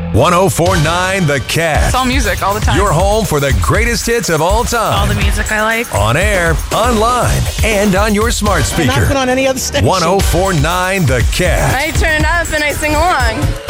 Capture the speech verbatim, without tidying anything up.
one oh four point nine The Cat. It's all music all the time. Your home for the greatest hits of all time. All the music I like. On air, online, and on your smart speaker. Not put on any other station. one oh four point nine The Cat. I turn it up and I sing along.